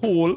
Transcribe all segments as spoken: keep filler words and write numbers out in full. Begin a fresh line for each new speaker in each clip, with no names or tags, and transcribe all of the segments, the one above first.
hole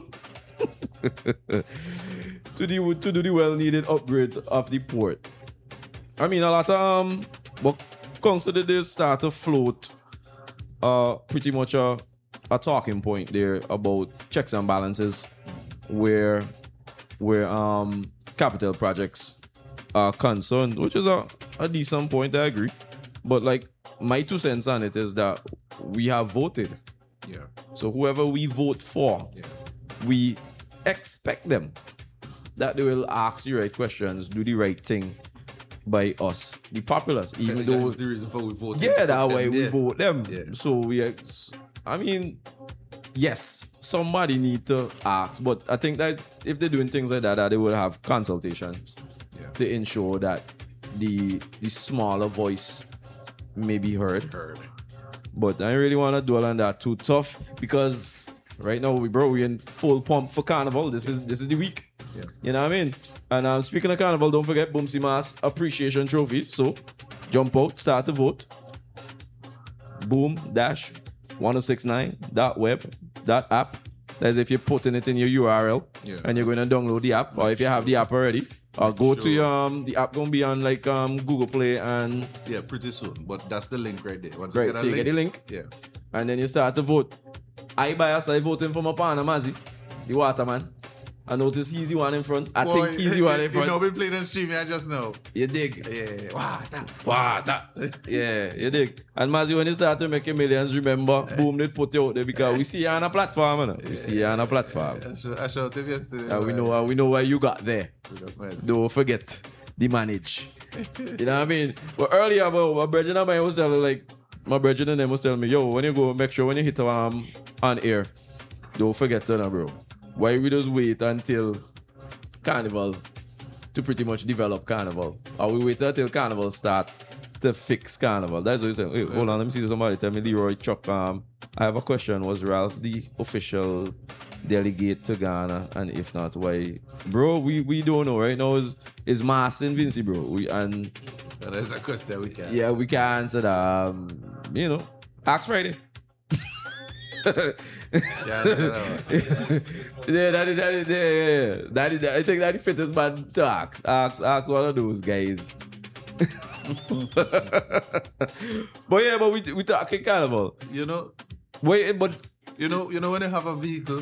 to do to do the well-needed upgrade of the port. I mean, a lot of um, but consider this start to float uh pretty much a, a talking point there about checks and balances where where um capital projects are concerned, which is a, a decent point, I agree. But like my two cents on it is that we have voted.
Yeah.
So whoever we vote for,
Yeah.
we expect them that they will ask the right questions, do the right thing by us, the populace. Even though
That's the reason for we vote.
yeah, that way we
yeah.
vote them.
Yeah.
So we, ex- I mean, yes, somebody need to ask, but I think that if they're doing things like that, that they will have consultations
Yeah.
to ensure that the the smaller voice may be heard.
Heard.
But I really want to dwell on that too tough because right now we bro we in full pump for carnival. This is this is the week.
Yeah.
You know what I mean? And um, speaking of carnival, don't forget Boomsy Mass Appreciation Trophy. So jump out, start to vote. Boom dash ten sixty-nine dot web dot app. That's if you're putting it in your U R L
Yeah.
and you're going to download the app, or if you have the app already, or go to
Sure.
your um the app gonna be on like um Google Play and
Yeah, pretty soon. But that's the link right there. Once
right.
you get
So
a
you get the link.
Yeah.
And then you start to vote. I bias, I voting for my partner, Mazzy, the waterman. I notice he's the one in front. I
Boy,
think he's the one in
You
front.
know, been playing on stream, I just know.
You dig?
Yeah. Wow, that.
Water. Yeah, you dig? And Mazzy, when you start to make your millions, remember, boom, they put you out there because we see you on a platform, you know? We see you on a platform.
I showed, I showed him yesterday.
And we know, uh, we know why you got there.
Don't.
Don't forget the manage. You know what I mean? But earlier, bro, my brethren of mine was telling like my brethren and them was telling me, yo, when you go, make sure when you hit um on air, don't forget to know, bro. Why we just wait until carnival to pretty much develop carnival? Or we wait until carnival start to fix carnival? That's what you say. Wait, hold on, let me see somebody tell me Leroy Chuck. Um, I have a question. Was Ralph the official delegate to Ghana? And if not, why? Bro, we, we don't know. Right now is is Mars and Vinci, bro. We and
That's a question we can.
yeah, we can answer that. Um, you know, ask Friday.
Yeah, answer that one.
Yeah, that is, that is, yeah, yeah, yeah. That is, I think that is fittest man to ask. Ask, ask one of those guys. But yeah, but we we talking carnival.
You know,
Wait, but
you know, you know when you have a vehicle,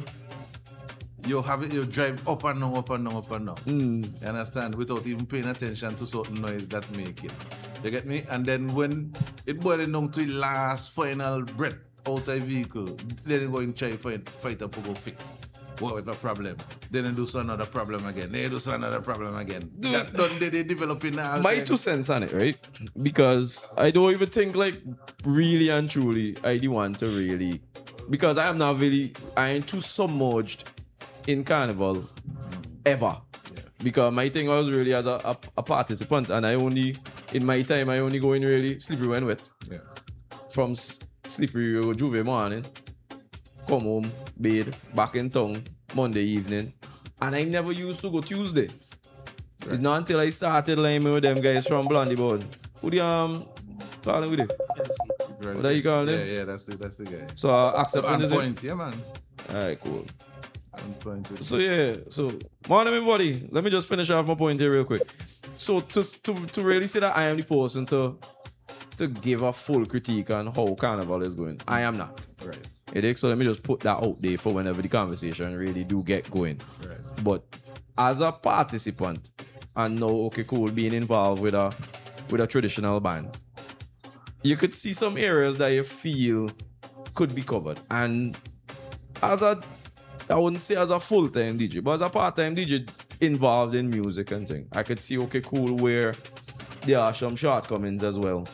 you have it, you drive up and down, up and down, up and down.
mm,
You understand? Without even paying attention to certain noise that make it. You get me? And then when it boils down to the last final breath out of the vehicle, then you go and try fight fight up to go fix whatever problem. Then you do so another problem again. Then you do so another problem again.
Dude.
That done they, they developing all
my
time.
two cents on it, right? Because I don't even think like really and truly I the one to really, because I am not really, I ain't too submerged in carnival ever.
Yeah.
Because my thing was really as a, a, a participant, and I only, in my time, I only go in really slippery when wet.
Yeah.
From s- slippery or Juve morning, come home, bathe, back in town, Monday evening. And I never used to go Tuesday. It's not until I started liming with them guys from Blondie Board. Who the um calling with it?
Right.
What do you call
Yeah,
him?
yeah, that's the that's the guy.
So I accept
On
this.
point, yeah man.
Alright, cool.
On point.
So yeah, so morning everybody. Let me just finish off my point here real quick. So to to to really say that I am the person to to give a full critique on how Carnival is going, I am not.
Right.
It is, so let me just put that out there for whenever the conversation really do get going.
Right.
But as a participant, and now okay cool being involved with a with a traditional band, you could see some areas that you feel could be covered. And as a, I wouldn't say as a full-time D J, but as a part-time D J involved in music and thing, I could see okay cool where there are some shortcomings as well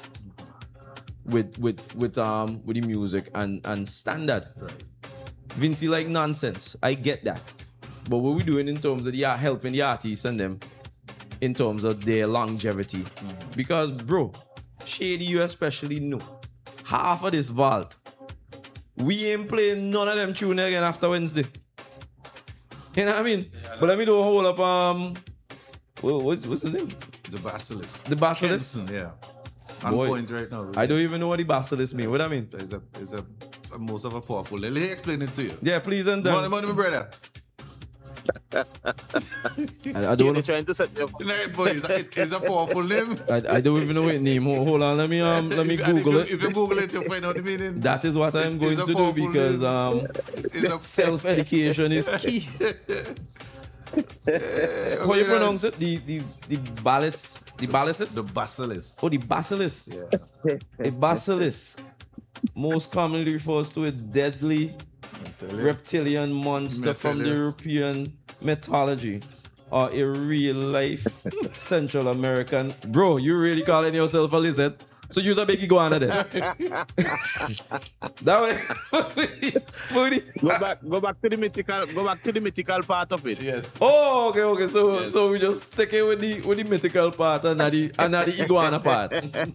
with with with um with the music and and standard.
Right.
Vinci like nonsense. I get that. But what we doing in terms of the art, helping the artists and them in terms of their longevity.
Mm-hmm.
Because bro, Shady, you especially know half of this vault, we ain't playing none of them tune again after Wednesday. You know what I mean?
Yeah,
but let me do a whole up um what, what's, what's his name?
The Basilisk.
The Basilisk?
Kenson, yeah. On
Boy,
point right now.
I don't even know what the Basilisk mean. What I mean?
It's a it's a most of a powerful name. Let me explain it to you.
Yeah, please and
Money,
thanks.
money, my brother.
I, I don't
You're
know.
trying to set me up.
No, boy, it's a, it- it's a powerful name.
I, I don't even know its name. Hold, hold on, let me um let me
If- and
Google
if
it.
you, If you Google it, you'll find out the meaning.
That is what I'm
It-
going
it's a
to do
powerful
because
name.
um
It's a-
self education is key. How you pronounce it? The the the balis the balisis?
The basilisk.
Oh, the basilisk.
Yeah.
A basilisk most commonly refers to a deadly reptilian monster from the
Reptilian.
European mythology or a real life Central American. Bro, you really calling yourself a lizard? So use a big iguana then. That way. Moody.
Go back, go back to the mythical, go back to the mythical part of it.
Yes.
Oh, okay, okay. So
Yes.
so we just stick it with the with the mythical part and not the and not the iguana part.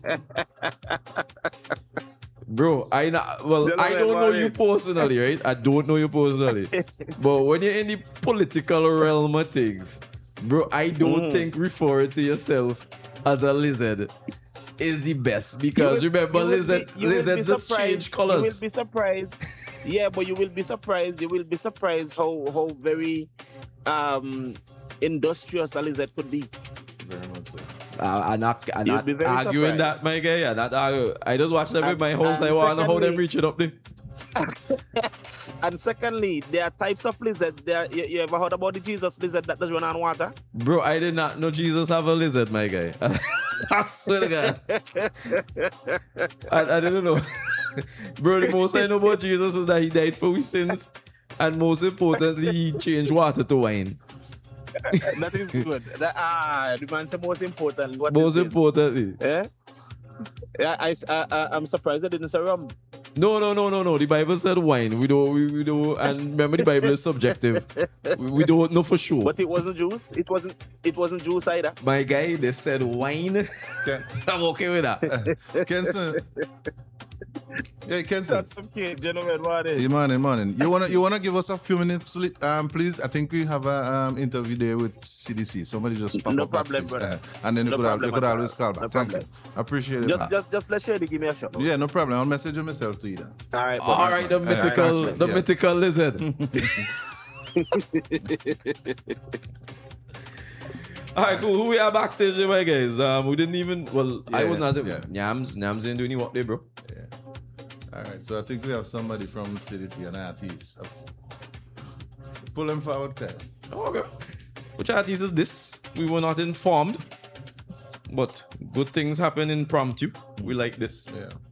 Bro, I not, well,
Tell
I
me
don't know
about
you
it.
personally, right? I don't know you personally. But when you're in the political realm of things, bro, I don't
Mm.
think referring to yourself as a lizard is the best because
You will-
remember
you will be-
lizard
you will be
lizards just
surprised-
change colors.
You will be surprised. Yeah, but you will be surprised. You will be surprised how how very um industrious a lizard could be.
Very much so.
I, I'm not, I'm
You'll
not
be very
arguing
surprised.
that, my guy. I'm not argue. I just watch them in
And-
my house. I
and
want to know how them
secondly-
reach it up there.
And secondly, there are types of lizards. There, you, you ever heard about the Jesus lizard that does run on water?
Bro, I did not know Jesus have a lizard, my guy. I swear to God. I, I didn't know. Bro, the most I know about Jesus is that he died for our sins. And most importantly, he changed water to wine.
That is good. That, ah, the man's the most important. What
Most
is this?
importantly.
Eh? Yeah, I, I, I, I'm surprised I didn't say rum.
No, no, no, no, no. The Bible said wine. We don't, we, we don't, and remember the Bible is subjective. We, we don't know for sure.
But it wasn't juice. It wasn't. It wasn't juice either.
My guy, they said wine.
Ken,
I'm okay with that.
Kenson. Yeah, Kenson.
That's okay, gentlemen. What is?
Hey, morning, morning. You wanna you wanna give us a few minutes, li- um, please? I think we have a um interview there with C D C. Somebody just pop
No
up
problem,
backstage.
brother.
Uh, and then you
No
could, al- you
problem
could
at
always
all.
call back.
No
Thank
problem.
you. I appreciate it.
Just,
man.
just, just let Shady give me a shot.
Yeah, no problem. I'll message you myself to you then.
All right.
All right, the
Yeah, yeah,
mythical,
yeah.
the
Yeah.
mythical lizard. All right, cool. Who we are backstage, my guys? Um, we didn't even. Well, I
Yeah,
was not.
yeah.
Nyams, Nyams didn't do any work there, bro.
Yeah. All right. So I think we have somebody from C D C, an artist. Pull him forward, Kyle.
Oh, okay. Which artist is this? We were not informed, but good things happen impromptu. We like this.
Yeah.